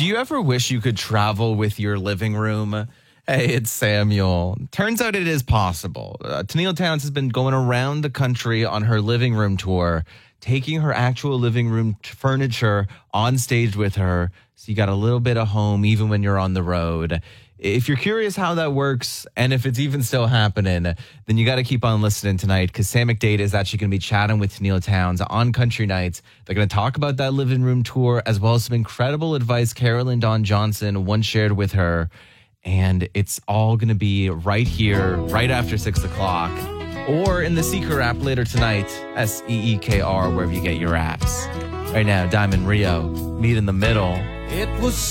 Do you ever wish you could travel with your living room? Hey, it's Samuel. Turns out it is possible. Tennille Towns has been going around the country on her living room tour, taking her actual living room furniture on stage with her. So you got a little bit of home even when you're on the road. If you're curious how that works and if it's even still happening, then you got to keep on listening tonight because Sam McDade is actually going to be chatting with Tennille Towns on Country Nights. They're going to talk about that living room tour as well as some incredible advice Carolyn Dawn Johnson once shared with her. And it's all going to be right here, right after 6 o'clock, or in the Seeker app later tonight, SEEKR, wherever you get your apps. Right now, Diamond Rio, Meet in the Middle. It was